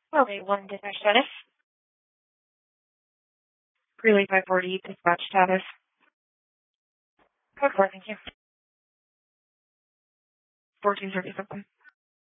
Okay, one dispatch status. Relay 540, dispatch status. Code 4, thank you. 1430 something.